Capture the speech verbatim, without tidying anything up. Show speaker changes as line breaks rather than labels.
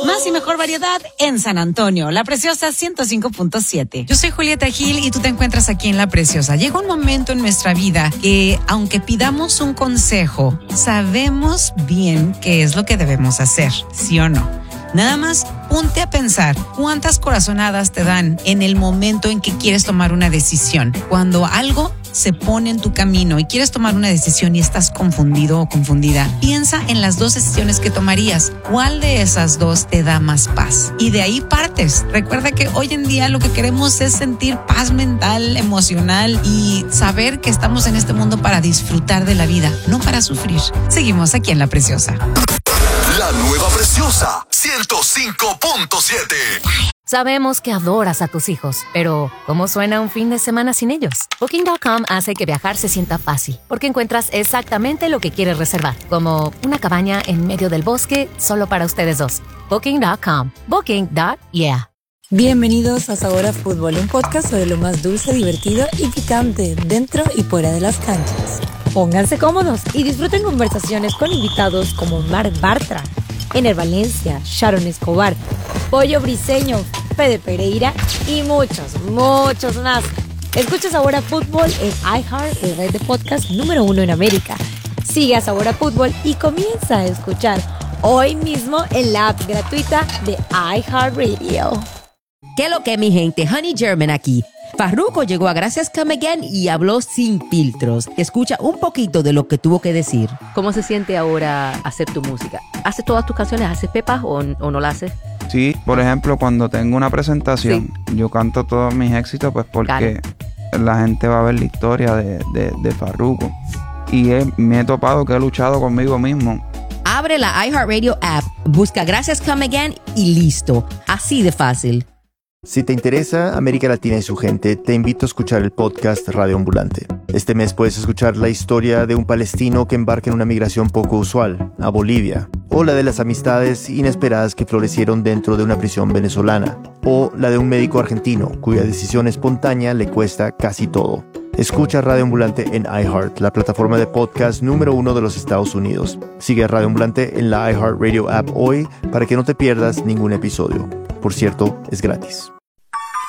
Más y mejor variedad en San Antonio, La Preciosa ciento cinco punto siete.
Yo soy Julieta Gil y tú te encuentras aquí en La Preciosa. Llega un momento en nuestra vida que, aunque pidamos un consejo, sabemos bien qué es lo que debemos hacer, ¿sí o no? Nada más ponte a pensar cuántas corazonadas te dan en el momento en que quieres tomar una decisión. Cuando algo se pone en tu camino y quieres tomar una decisión y estás confundido o confundida, piensa en las dos decisiones que tomarías. ¿Cuál de esas dos te da más paz? Y de ahí partes. Recuerda que hoy en día lo que queremos es sentir paz mental, emocional y saber que estamos en este mundo para disfrutar de la vida, no para sufrir. Seguimos aquí en La Preciosa.
La nueva Preciosa ciento cinco punto siete.
Sabemos que adoras a tus hijos, pero ¿cómo suena un fin de semana sin ellos? Booking punto com hace que viajar se sienta fácil, porque encuentras exactamente lo que quieres reservar, como una cabaña en medio del bosque solo para ustedes dos. Booking punto com. Booking punto yeah.
Bienvenidos a Sabor a Fútbol, un podcast sobre lo más dulce, divertido y picante dentro y fuera de las canchas. Pónganse cómodos y disfruten conversaciones con invitados como Marc Bartra, Ener Valencia, Sharon Escobar, Pollo Briseño, Fede Pereira y muchos, muchos más. Escucha Sabor a Fútbol en iHeart, el red de podcast número uno en América. Sigue a Sabor a Fútbol y comienza a escuchar hoy mismo en la app gratuita de iHeartRadio.
¿Qué lo que, mi gente? Honey German aquí. Farruko llegó a Gracias Come Again y habló sin filtros. Escucha un poquito de lo que tuvo que decir.
¿Cómo se siente ahora hacer tu música? ¿Haces todas tus canciones? ¿Haces pepas o, o no las haces?
Sí, por ejemplo, cuando tengo una presentación, sí, yo canto todos mis éxitos pues porque claro, la gente va a ver la historia de, de, de Farruko. Y he, me he topado que he luchado conmigo mismo.
Abre la iHeartRadio app, busca Gracias Come Again y listo. Así de fácil.
Si te interesa América Latina y su gente, te invito a escuchar el podcast Radio Ambulante. Este mes puedes escuchar la historia de un palestino que embarca en una migración poco usual, a Bolivia, o la de las amistades inesperadas que florecieron dentro de una prisión venezolana, o la de un médico argentino cuya decisión espontánea le cuesta casi todo. Escucha Radio Ambulante en iHeart, la plataforma de podcast número uno de los Estados Unidos. Sigue a Radio Ambulante en la iHeartRadio app hoy para que no te pierdas ningún episodio. Por cierto, es gratis.